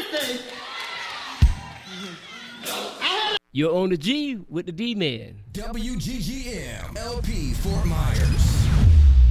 listen. You're on the G with the D-Man. WGGM LP Fort Myers.